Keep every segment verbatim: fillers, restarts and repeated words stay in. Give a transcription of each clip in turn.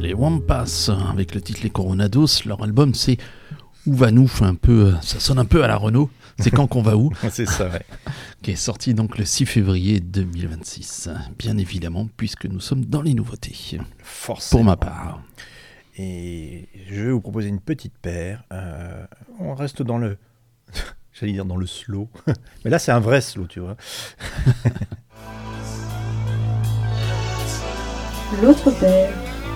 les Wampas avec le titre Les Coronados. Leur album c'est Où va nous, un peu, ça sonne un peu à la Renault. C'est quand qu'on va où. C'est ça, ouais. Qui est sorti donc le six février deux mille vingt-six. Bien évidemment, puisque nous sommes dans les nouveautés. Forcément. Pour ma part. Et je vais vous proposer une petite paire. Euh, on reste dans le, j'allais dire dans le slow, mais là c'est un vrai slow, tu vois. L'autre paire.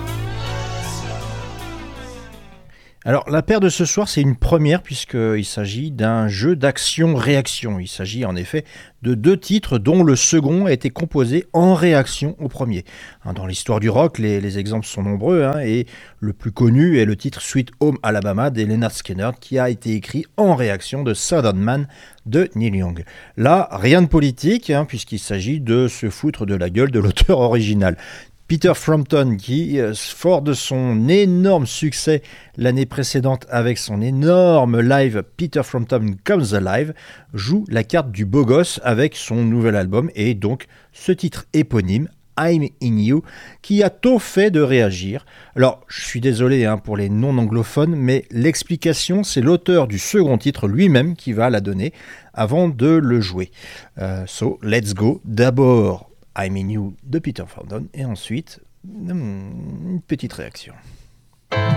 Alors la paire de ce soir c'est une première puisqu'il s'agit d'un jeu d'action-réaction. Il s'agit en effet de deux titres dont le second a été composé en réaction au premier. Dans l'histoire du rock, les, les exemples sont nombreux hein, et le plus connu est le titre Sweet Home Alabama de Lynyrd Skynyrd qui a été écrit en réaction de Southern Man de Neil Young. Là, rien de politique hein, puisqu'il s'agit de se foutre de la gueule de l'auteur original. Peter Frampton, qui, fort de son énorme succès l'année précédente avec son énorme live Peter Frampton Comes Alive, joue la carte du beau gosse avec son nouvel album et donc ce titre éponyme, I'm in You, qui a tôt fait de réagir. Alors, je suis désolé hein, pour les non-anglophones, mais l'explication, c'est l'auteur du second titre lui-même qui va la donner avant de le jouer. Euh, so, let's go. D'abord, I'm in You de Peter Frampton et ensuite une petite réaction.